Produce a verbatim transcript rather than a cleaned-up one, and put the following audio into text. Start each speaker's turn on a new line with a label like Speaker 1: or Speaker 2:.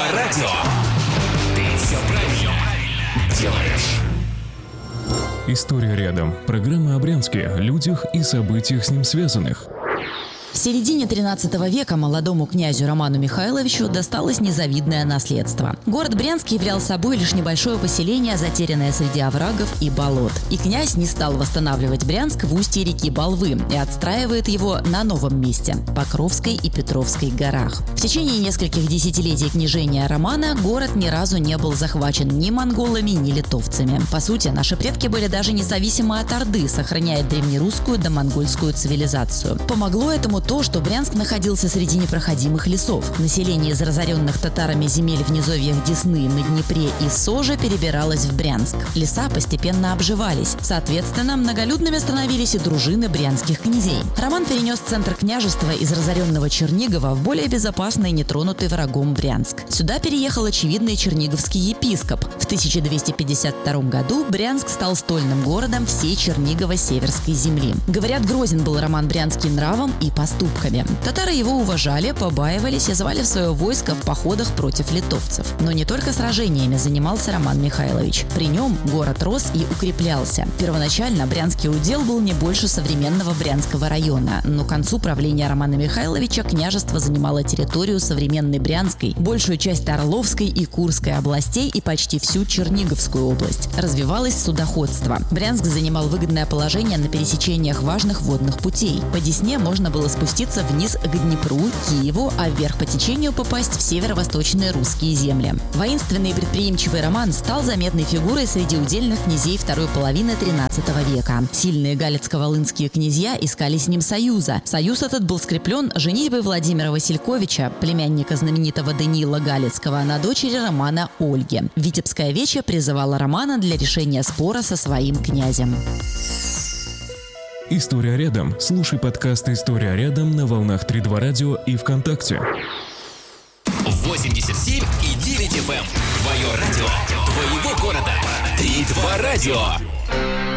Speaker 1: радио. Ты все правильно делаешь.
Speaker 2: История рядом. Программа о Брянске, людях и событиях с ним связанных.
Speaker 3: В середине тринадцатого века молодому князю Роману Михайловичу досталось незавидное наследство. Город Брянск являл собой лишь небольшое поселение, затерянное среди оврагов и болот. И князь не стал восстанавливать Брянск в устье реки Болвы и отстраивает его на новом месте – Покровской и Петровской горах. В течение нескольких десятилетий княжения Романа город ни разу не был захвачен ни монголами, ни литовцами. По сути, наши предки были даже независимы от Орды, сохраняя древнерусскую да монгольскую цивилизацию. Помогло этому то, что Брянск находился среди непроходимых лесов. Население из разоренных татарами земель в низовьях Десны, на Днепре и Соже перебиралось в Брянск. Леса постепенно обживались. Соответственно, многолюдными становились и дружины брянских князей. Роман перенес центр княжества из разоренного Чернигова в более безопасный и нетронутый врагом Брянск. Сюда переехал очевидный черниговский епископ. В тысяча двести пятьдесят втором году Брянск стал стольным городом всей Чернигово-Северской земли. Говорят, грозен был Роман Брянский нравом и поступками. Татары его уважали, побаивались и звали в свое войско в походах против литовцев. Но не только сражениями занимался Роман Михайлович. При нем город рос и укреплялся. Первоначально Брянский удел был не больше современного Брянского района, но к концу правления Романа Михайловича княжество занимало территорию современной Брянской, большую часть Орловской и Курской областей и почти всю Черниговскую область. Развивалось судоходство. Брянск занимал выгодное положение на пересечениях важных водных путей. По Десне можно было спуститься вниз к Днепру, Киеву, а вверх по течению попасть в северо-восточные русские земли. Воинственный и предприимчивый Роман стал заметной фигурой среди удельных князей второй половины тринадцатого века. Сильные галицко-волынские князья искали с ним союза. Союз этот был скреплен женитьбой Владимира Васильковича, племянника знаменитого Даниила Галицкого, на дочери Романа Ольги. Витебская вече призывала Романа для решения спора со своим князем.
Speaker 2: История рядом. Слушай подкаст «История рядом» на волнах три два радио и ВКонтакте.
Speaker 1: восемьдесят семь и девять эф эм. Твое радио, твоего города. три два радио.